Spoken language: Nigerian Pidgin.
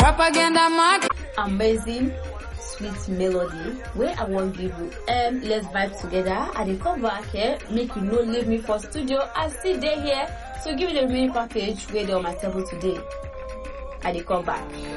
Propaganda mark. Amazing sweet melody where I won't give you let's vibe together. I dey come back here, make you no leave me for studio. I still dey here, so give me the remaining package where they on my table today. I dey come back.